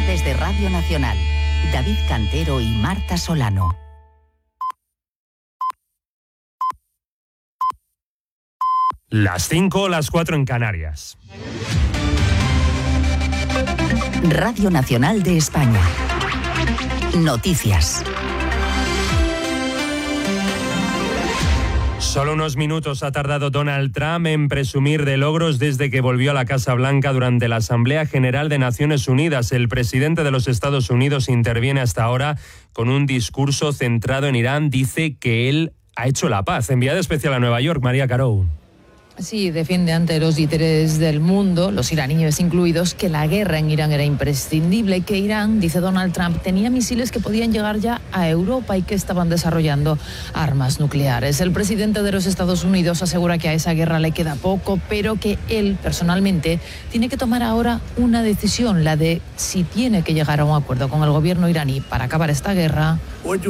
Desde Radio Nacional, David Cantero y Marta Solano. Las 5, las 4 en Canarias. Radio Nacional de España. Noticias. Solo unos minutos ha tardado Donald Trump en presumir de logros desde que volvió a la Casa Blanca durante la Asamblea General de Naciones Unidas. El presidente de los Estados Unidos interviene hasta ahora con un discurso centrado en Irán. Dice que él ha hecho la paz. Enviada especial a Nueva York, María Carou. Sí, defiende ante los líderes del mundo, los iraníes incluidos, que la guerra en Irán era imprescindible, que Irán, dice Donald Trump, tenía misiles que podían llegar ya a Europa y que estaban desarrollando armas nucleares. El presidente de los Estados Unidos asegura que a esa guerra le queda poco, pero que él personalmente tiene que tomar ahora una decisión, la de si tiene que llegar a un acuerdo con el gobierno iraní para acabar esta guerra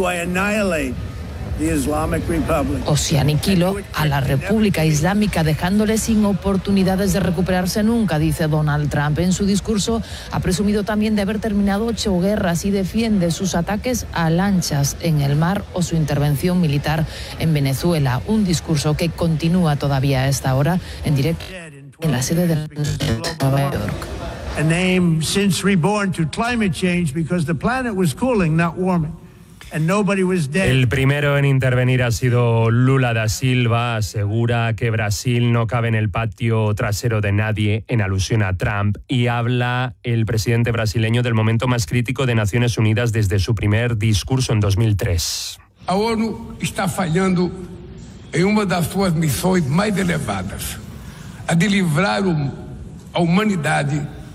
o si aniquilo a la República Islámica dejándole sin oportunidades de recuperarse nunca, dice Donald Trump. En su discurso ha presumido también de haber terminado 8 guerras y defiende sus ataques a lanchas en el mar o su intervención militar en Venezuela. Un discurso que continúa todavía a esta hora en directo en la sede de Nueva York. A name since reborn to climate change because the planet was cooling, not warming. El primero en intervenir ha sido Lula da Silva. Asegura que Brasil no cabe en el patio trasero de nadie, en alusión a Trump. Y habla el presidente brasileño del momento más crítico de Naciones Unidas desde su primer discurso en 2003. A ONU está fallando en una de sus misiones más elevadas, a de livrar a humanidad.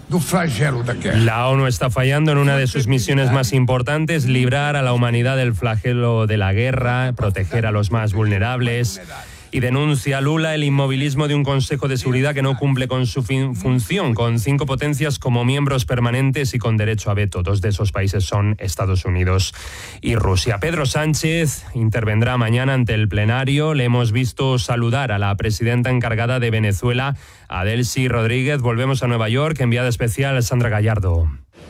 La ONU está fallando en una de sus misiones más importantes, librar a la humanidad del flagelo de la guerra, proteger a los más vulnerables. Y denuncia Lula el inmovilismo de un Consejo de Seguridad que no cumple con su función, con 5 potencias como miembros permanentes y con derecho a veto. 2 de esos países son Estados Unidos y Rusia. Pedro Sánchez intervendrá mañana ante el plenario. Le hemos visto saludar a la presidenta encargada de Venezuela, a Delcy Rodríguez. Volvemos a Nueva York, enviada especial Sandra Gallardo.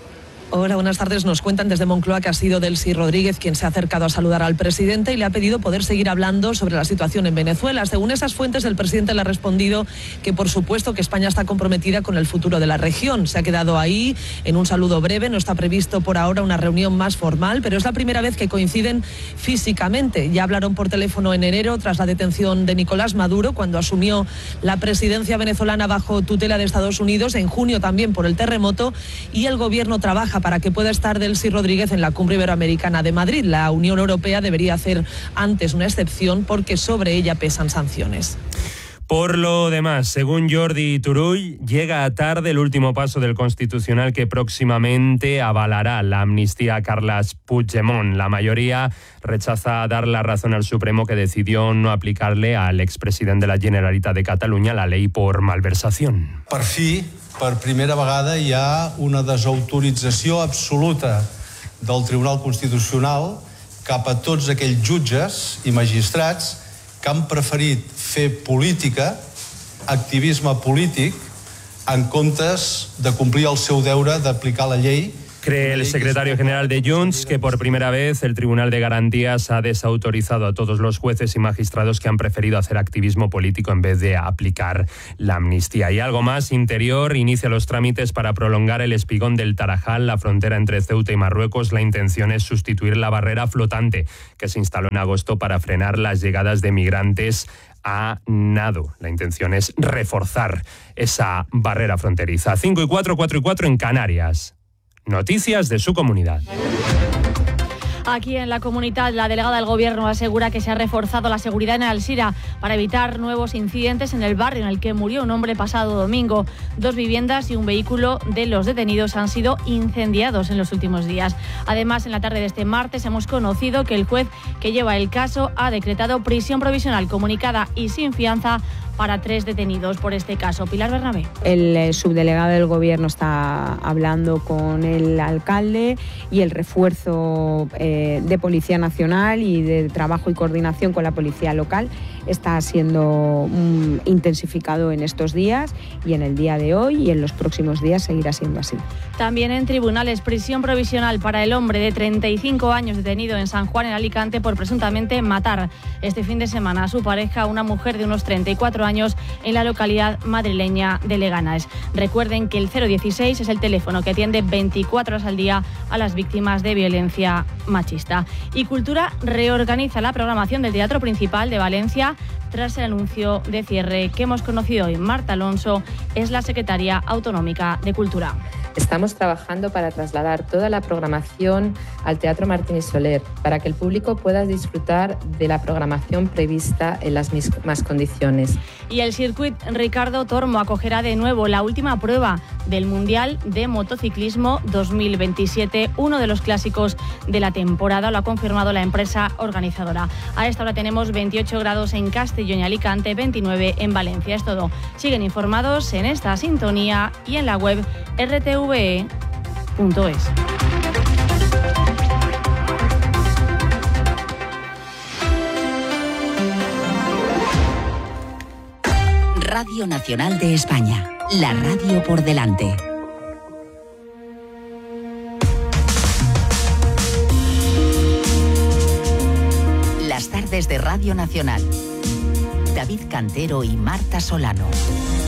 Hola, buenas tardes. Nos cuentan desde Moncloa que ha sido Delcy Rodríguez quien se ha acercado a saludar al presidente y le ha pedido poder seguir hablando sobre la situación en Venezuela. Según esas fuentes, el presidente le ha respondido que por supuesto que España está comprometida con el futuro de la región. Se ha quedado ahí en un saludo breve. No está previsto por ahora una reunión más formal, pero es la primera vez que coinciden físicamente. Ya hablaron por teléfono en enero tras la detención de Nicolás Maduro cuando asumió la presidencia venezolana bajo tutela de Estados Unidos. En junio también por el terremoto, y el gobierno trabaja para que pueda estar Delcy Rodríguez en la Cumbre Iberoamericana de Madrid. La Unión Europea debería hacer antes una excepción porque sobre ella pesan sanciones. Por lo demás, según Jordi Turull, llega tarde el último paso del Constitucional que próximamente avalará la amnistía a Carles Puigdemont. La mayoría rechaza dar la razón al Supremo, que decidió no aplicarle al expresidente de la Generalitat de Catalunya la ley por malversación. Per fi, per primera vegada, hi ha una desautorització absoluta del Tribunal Constitucional cap a tots aquells jutges i magistrats que han preferit fer política, activisme polític, en comptes de complir el seu deure d'aplicar la llei. Cree el secretario general de Junts que por primera vez el Tribunal de Garantías ha desautorizado a todos los jueces y magistrados que han preferido hacer activismo político en vez de aplicar la amnistía. Y algo más, Interior inicia los trámites para prolongar el espigón del Tarajal, la frontera entre Ceuta y Marruecos. La intención es sustituir la barrera flotante que se instaló en agosto para frenar las llegadas de migrantes a nado. La intención es reforzar esa barrera fronteriza. 5 y 4, 4 y 4 en Canarias. Noticias de su comunidad. Aquí en la comunidad, la delegada del Gobierno asegura que se ha reforzado la seguridad en Alzira para evitar nuevos incidentes en el barrio en el que murió un hombre pasado domingo. 2 viviendas y un vehículo de los detenidos han sido incendiados en los últimos días. Además, en la tarde de este martes hemos conocido que el juez que lleva el caso ha decretado prisión provisional comunicada y sin fianza para 3 detenidos por este caso. Pilar Bernabé. El subdelegado del Gobierno está hablando con el alcalde y el refuerzo de Policía Nacional y de trabajo y coordinación con la Policía Local está siendo intensificado en estos días y en el día de hoy y en los próximos días seguirá siendo así. También en tribunales, prisión provisional para el hombre de 35 años detenido en San Juan, en Alicante, por presuntamente matar este fin de semana a su pareja, una mujer de unos 34 años, en la localidad madrileña de Leganés. Recuerden que el 016 es el teléfono que atiende 24 horas al día a las víctimas de violencia machista. Y Cultura reorganiza la programación del Teatro Principal de Valencia tras el anuncio de cierre que hemos conocido hoy. Marta Alonso es la secretaria autonómica de Cultura. Estamos trabajando para trasladar toda la programación al Teatro Martín y Soler, para que el público pueda disfrutar de la programación prevista en las mismas condiciones. Y el Circuit Ricardo Tormo acogerá de nuevo la última prueba del Mundial de Motociclismo 2027, uno de los clásicos de la temporada, lo ha confirmado la empresa organizadora. A esta hora tenemos 28 grados en Castellón y Alicante, 29 en Valencia. Es todo. Siguen informados en esta sintonía y en la web rtve.es. Radio Nacional de España, la radio por delante. Las tardes de Radio Nacional. David Cantero y Marta Solano.